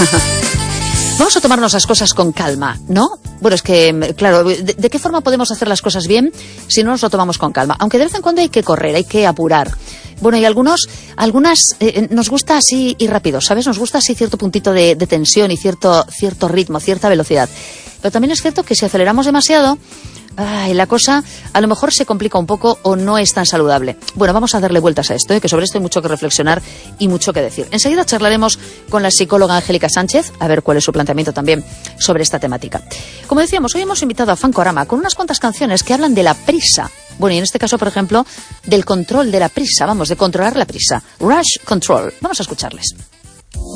Vamos a tomarnos las cosas con calma, ¿no? Bueno, es que, claro, ¿de qué forma podemos hacer las cosas bien si no nos lo tomamos con calma? Aunque de vez en cuando hay que correr, hay que apurar. Bueno, y algunas nos gusta así ir rápido, ¿sabes? Nos gusta así cierto puntito de tensión y cierto ritmo, cierta velocidad. Pero también es cierto que si aceleramos demasiado, la cosa a lo mejor se complica un poco o no es tan saludable. Bueno, vamos a darle vueltas a esto, que sobre esto hay mucho que reflexionar y mucho que decir. Enseguida charlaremos con la psicóloga Angélica Sánchez, a ver cuál es su planteamiento también sobre esta temática. Como decíamos, hoy hemos invitado a Fancorama con unas cuantas canciones que hablan de la prisa. Bueno, y en este caso, por ejemplo, del control de la prisa, de controlar la prisa. Rush Control. Vamos a escucharles.